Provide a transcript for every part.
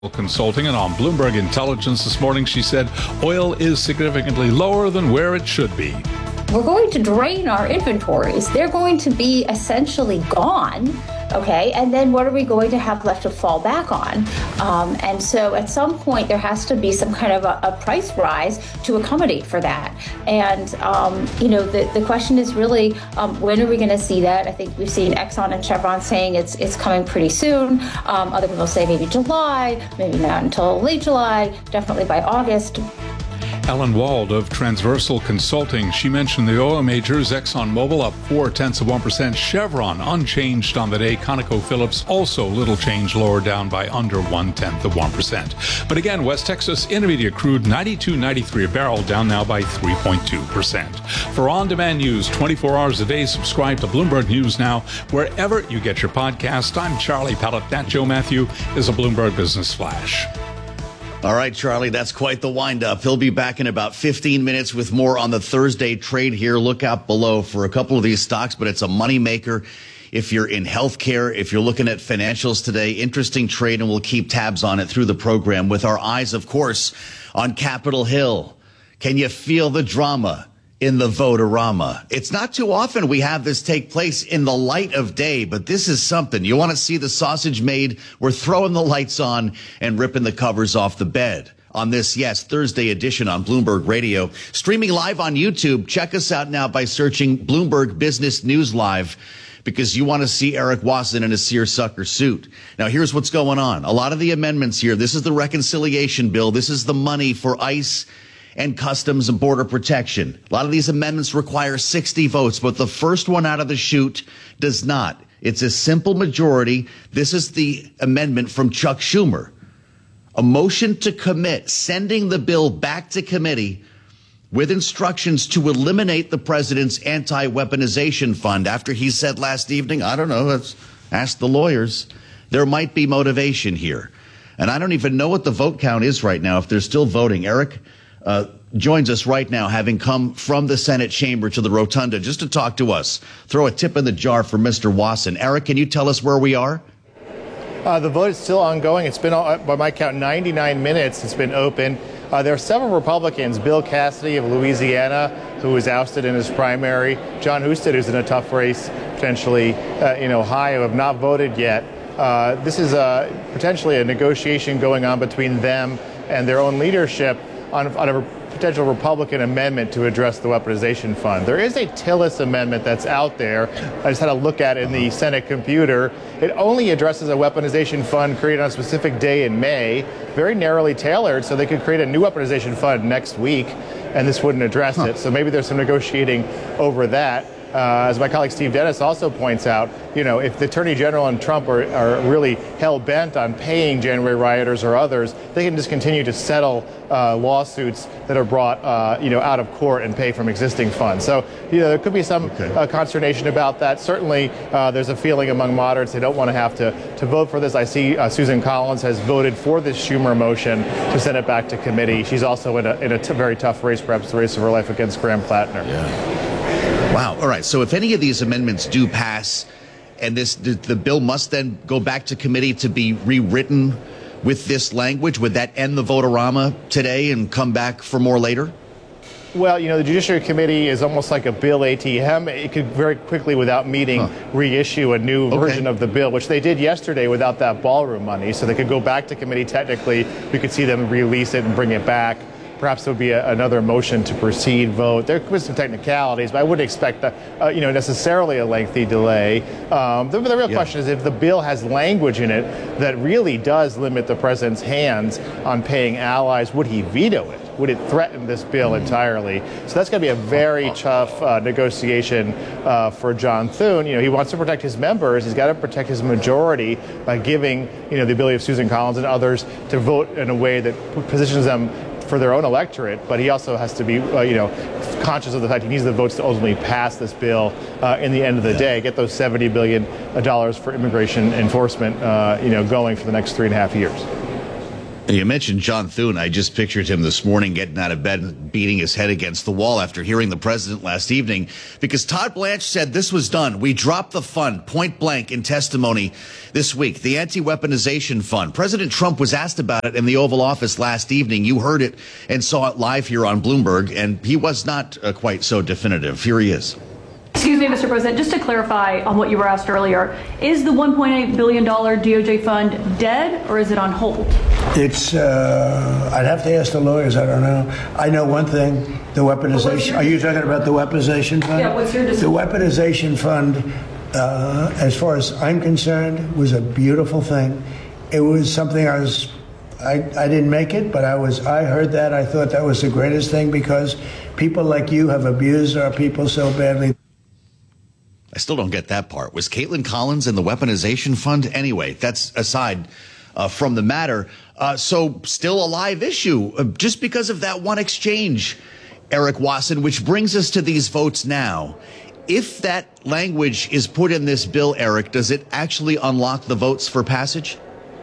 Consulting, and on Bloomberg Intelligence this morning, she said oil is significantly lower than where it should be. We're going to drain our inventories. They're going to be essentially gone. Okay, and then what are we going to have left to fall back on? And so at some point, there has to be some kind of a price rise to accommodate for that. And, the question is really, when are we going to see that? I think we've seen Exxon and Chevron saying it's coming pretty soon. Other people say maybe July, maybe not until late July, definitely by August. Ellen Wald of Transversal Consulting. She mentioned the oil majors, ExxonMobil up 0.4%, Chevron unchanged on the day, ConocoPhillips also little change, lower, down by under 0.1%. But again, West Texas Intermediate crude $92.93 a barrel, down now by 3.2%. For on-demand news 24 hours a day, subscribe to Bloomberg News Now wherever you get your podcast. I'm Charlie Pallett. That Joe Matthew is a Bloomberg Business Flash. All right, Charlie, that's quite the wind-up. He'll be back in about 15 minutes with more on the Thursday trade here. Look out below for a couple of these stocks, but it's a moneymaker. If you're in healthcare, if you're looking at financials today, interesting trade, and we'll keep tabs on it through the program with our eyes, of course, on Capitol Hill. Can you feel the drama in the Vote-A-Rama? It's not too often we have this take place in the light of day, but this is something. You want to see the sausage made? We're throwing the lights on and ripping the covers off the bed on this, Thursday edition on Bloomberg Radio. Streaming live on YouTube. Check us out now by searching Bloomberg Business News Live, because you want to see Eric Wasson in a seersucker suit. Now, here's what's going on. A lot of the amendments here, this is the reconciliation bill. This is the money for ICE and Customs and Border Protection. A lot of these amendments require 60 votes, but the first one out of the chute does not. It's a simple majority. This is the amendment from Chuck Schumer. A motion to commit, sending the bill back to committee with instructions to eliminate the president's anti-weaponization fund after he said last evening, I don't know, let's ask the lawyers, there might be motivation here. And I don't even know what the vote count is right now, if they're still voting. Eric joins us right now, having come from the Senate chamber to the rotunda just to talk to us. Throw a tip in the jar for Mr. Wasson. Eric, can you tell us where we are? The vote is still ongoing. It's been, by my count, 99 minutes. It's been open. There are several Republicans, Bill Cassidy of Louisiana, who was ousted in his primary, John Husted, who's in a tough race, potentially in Ohio, have not voted yet. This is potentially a negotiation going on between them and their own leadership on a potential Republican amendment to address the weaponization fund. There is a Tillis amendment that's out there. I just had a look at it in the Senate computer. It only addresses a weaponization fund created on a specific day in May, very narrowly tailored, so they could create a new weaponization fund next week, and this wouldn't address it. So maybe there's some negotiating over that. As my colleague Steve Dennis also points out, if the Attorney General and Trump are really hell-bent on paying January rioters or others, they can just continue to settle lawsuits that are brought, out of court and pay from existing funds. So, there could be some consternation about that. Certainly, there's a feeling among moderates they don't want to have to vote for this. I see Susan Collins has voted for this Schumer motion to send it back to committee. She's also in a very tough race, perhaps the race of her life against Graham Plattner. Yeah. Wow. All right. So if any of these amendments do pass and the bill must then go back to committee to be rewritten with this language, would that end the Vote-A-Rama today and come back for more later? Well, the Judiciary Committee is almost like a bill ATM. It could very quickly, without meeting, reissue a new version of the bill, which they did yesterday without that ballroom money. So they could go back to committee technically. We could see them release it and bring it back. Perhaps there would be another motion to proceed vote. There could be some technicalities, but I wouldn't expect necessarily a lengthy delay. The real question is if the bill has language in it that really does limit the president's hands on paying allies, would he veto it? Would it threaten this bill entirely? So that's going to be a very tough negotiation for John Thune. He wants to protect his members. He's got to protect his majority by giving the ability of Susan Collins and others to vote in a way that positions them for their own electorate, but he also has to be, conscious of the fact he needs the votes to ultimately pass this bill in the end of the day, get those $70 billion for immigration enforcement, going for the next 3.5 years. You mentioned John Thune. I just pictured him this morning getting out of bed and beating his head against the wall after hearing the president last evening, because Todd Blanche said this was done. We dropped the fund point blank in testimony this week, the anti-weaponization fund. President Trump was asked about it in the Oval Office last evening. You heard it and saw it live here on Bloomberg, and he was not quite so definitive. Here he is. Excuse me, Mr. President, just to clarify on what you were asked earlier, is the $1.8 billion DOJ fund dead or is it on hold? It's, I'd have to ask the lawyers, I don't know. I know one thing, the weaponization, are you talking about the weaponization fund? Yeah, what's your decision? The weaponization fund, as far as I'm concerned, was a beautiful thing. It was something I didn't make it, but I heard that. I thought that was the greatest thing because people like you have abused our people so badly. I still don't get that part. Was Caitlin Collins in the weaponization fund? Anyway, that's aside from the matter. So still a live issue just because of that one exchange, Eric Wasson, which brings us to these votes now. If that language is put in this bill, Eric, does it actually unlock the votes for passage?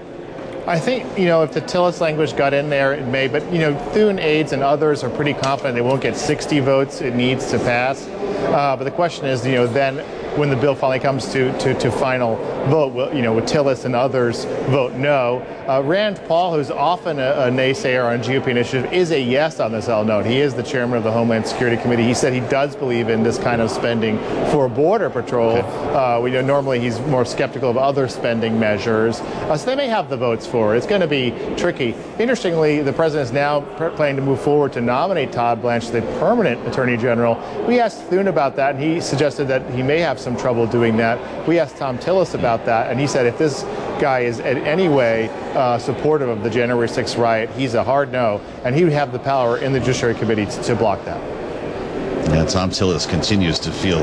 I think, if the Tillis language got in there, it may. But, Thune aides and others are pretty confident they won't get 60 votes it needs to pass. But the question is, then when the bill finally comes to final vote, will Tillis and others vote no? Rand Paul, who's often a naysayer on GOP initiative, is a yes on this, I'll note. He is the chairman of the Homeland Security Committee. He said he does believe in this kind of spending for Border Patrol. Okay. Normally he's more skeptical of other spending measures. So they may have the votes for it. It's going to be tricky. Interestingly, the president is now planning to move forward to nominate Todd Blanche, the permanent attorney general. We asked Thune about that, and he suggested that he may have some trouble doing that. We asked Tom Tillis about that, and he said if this guy is in any way supportive of the January 6th riot, he's a hard no, and he would have the power in the Judiciary Committee to block that. Yeah, Tom Tillis continues to feel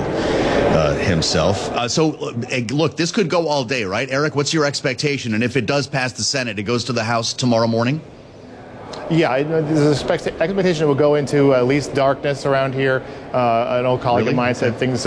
himself. Look, this could go all day, right? Eric, what's your expectation? And if it does pass the Senate, it goes to the House tomorrow morning? Yeah, there's an expectation it will go into at least darkness around here. An old colleague of mine said things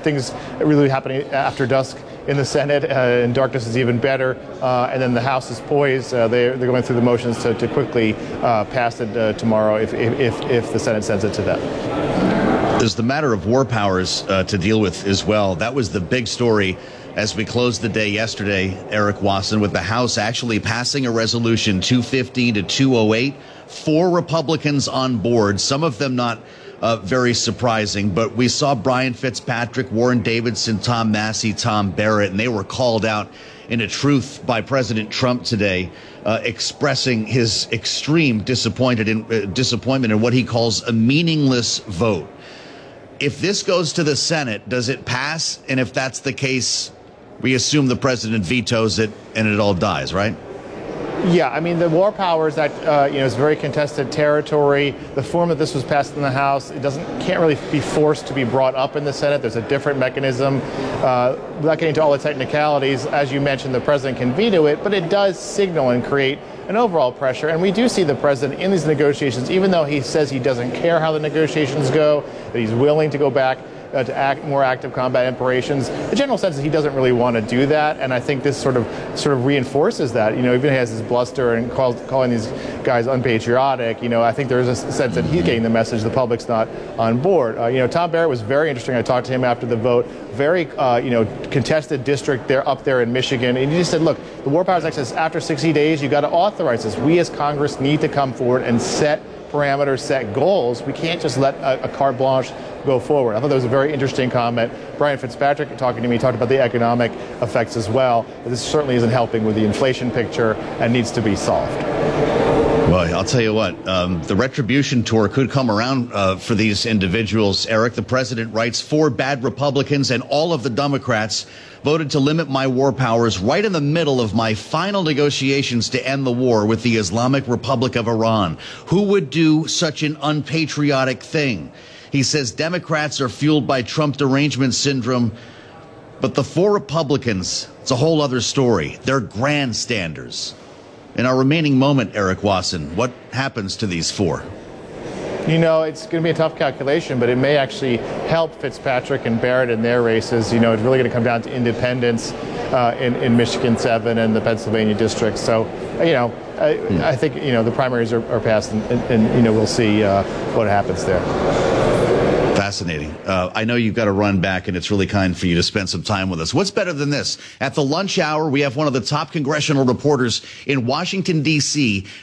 really happening after dusk in the Senate, and darkness is even better. And then the House is poised. They're going through the motions to quickly pass it tomorrow if the Senate sends it to them. There's the matter of war powers to deal with as well. That was the big story as we closed the day yesterday, Eric Wasson, with the House actually passing a resolution 215 to 208. 4 Republicans on board, some of them not very surprising, but we saw Brian Fitzpatrick, Warren Davidson, Tom Massey, Tom Barrett, and they were called out in a truth by President Trump today, expressing his extreme disappointment in what he calls a meaningless vote. If this goes to the Senate, does it pass? And if that's the case, we assume the president vetoes it and it all dies, right? Yeah, I mean, the war powers that, is very contested territory. The form that this was passed in the House, can't really be forced to be brought up in the Senate. There's a different mechanism. Without getting into all the technicalities, as you mentioned, the president can veto it, but it does signal and create an overall pressure. And we do see the president in these negotiations, even though he says he doesn't care how the negotiations go, that he's willing to go back to more active combat operations. The general sense is he doesn't really want to do that, and I think this sort of reinforces that. Even he has his bluster and calling these guys unpatriotic. I think there is a sense that he's getting the message the public's not on board. Tom Barrett was very interesting. I talked to him after the vote. Very contested district up there in Michigan, and he just said, look, the War Powers Act says after 60 days you got to authorize this. We as Congress need to come forward and set parameters, set goals. We can't just let a carte blanche go forward. I thought that was a very interesting comment. Brian Fitzpatrick, talking to me, talked about the economic effects as well. This certainly isn't helping with the inflation picture and needs to be solved. Well, I'll tell you what, the retribution tour could come around for these individuals. Eric, the president writes, 4 bad Republicans and all of the Democrats voted to limit my war powers right in the middle of my final negotiations to end the war with the Islamic Republic of Iran. Who would do such an unpatriotic thing? He says Democrats are fueled by Trump derangement syndrome, but the 4 Republicans, it's a whole other story. They're grandstanders. In our remaining moment, Eric Wasson, what happens to these 4? You know, it's going to be a tough calculation, but it may actually help Fitzpatrick and Barrett in their races. You know, it's really going to come down to independents in Michigan 7 and the Pennsylvania district. So, you know, I think, you know, the primaries are passed, and you know, we'll see what happens there. Fascinating. I know you've got to run back, and it's really kind for you to spend some time with us. What's better than this? At the lunch hour, we have one of the top congressional reporters in Washington, D.C.,